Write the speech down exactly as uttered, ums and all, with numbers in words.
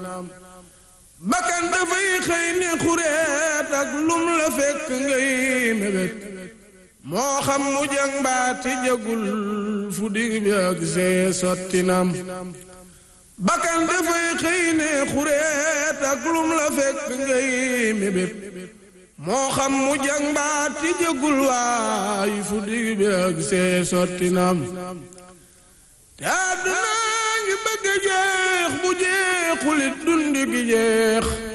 bakkan dafay xëy ne xureet ak lum la fekk ngay mébét moo xam mu jàng mbaati jagul fu dig bi ak see sottinam bakkan dafay xëy ne xureet ak lum la fekk ngay mébét moo xam mu jàng mbaati jagul waay fu dig bi ak see sottinam te àdduna ngi bëgg jeex bu jeexulit dundi gi jeex